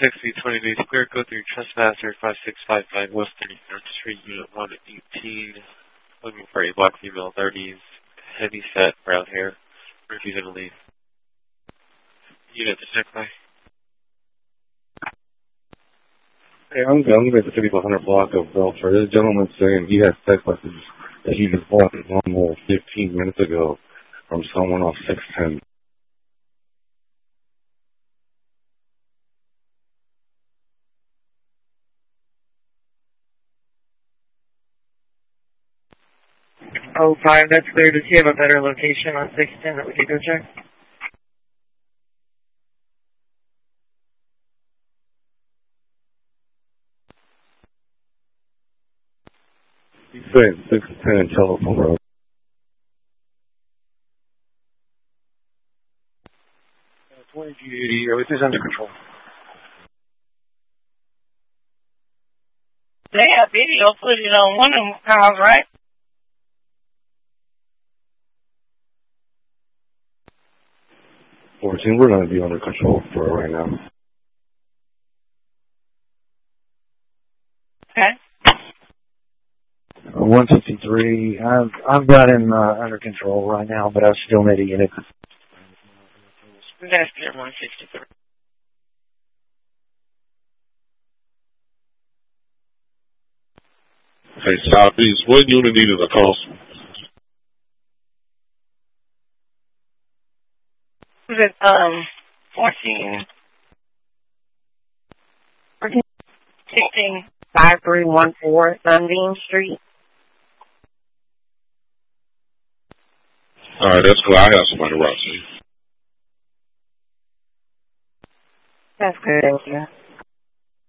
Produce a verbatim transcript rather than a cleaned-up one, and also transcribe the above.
sixty, twenty days clear. Go through Trespasser five six five five West thirty-third Street, Unit one eighteen. Looking for a black female, thirties, heavy set, brown hair. Refusing to leave. Unit to check by. Hey, I'm, I'm at the fifty-one hundred block of Belfort. This gentleman's saying he has text messages that he just bought almost fifteen minutes ago from someone off six ten. Oh, five, that's clear. Does he have a better location on six ten that we could go check? He's saying six ten Telephone Road. twenty G eighty, everything's under control. They have video footage on one of them cars, right? fourteen, we're going to be under control for it right now. Okay. Uh, one fifty-three, I've, I've got him uh, under control right now, but I still need a unit. That's clear, one sixty-three. Hey, Southeast, what unit needed a call? Was it, um, fourteen? sixteen five three one four Sunbeam Street. All right, that's cool. I have somebody right to you. That's good, thank you.